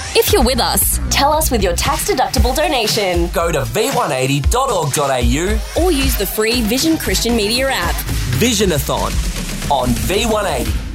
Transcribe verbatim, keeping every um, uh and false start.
If you're with us, tell us with your tax-deductible donation. Go to v one eighty dot org dot a u or use the free Vision Christian Media app. Visionathon on V one eighty.